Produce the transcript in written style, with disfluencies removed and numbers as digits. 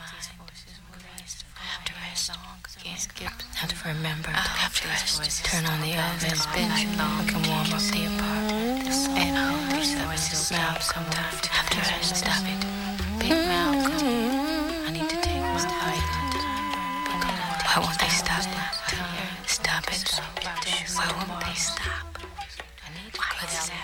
have to rest. Can't skip. Have to remember. Have to rest. Turn on the oven. Spin long. We can warm up the apartment. And hold these voices loud sometimes. Have to rest. Stop it. Big mouth.